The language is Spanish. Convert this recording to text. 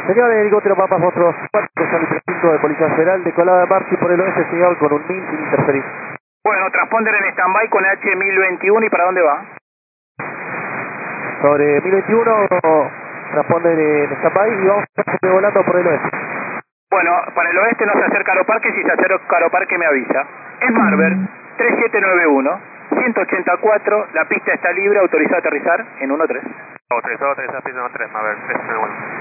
Señor, helicóptero Papa Foxtrot 4, Charlie 35 de Policía Federal, decolada de Marchi por el oeste, señor, con un 1000 sin interferir. Bueno, transponder en stand-by con H1021, ¿y para dónde va? Sobre 1021, transponder en stand-by y vamos a estar volando por el oeste. Bueno, para el oeste no se acerca a Aeroparque, si se acerca a Aeroparque me avisa. Es Marver, 3791, 184, la pista está libre, autorizado a aterrizar en 1-3. Autorizado a aterrizar, pista 1-3, Marver, 3791.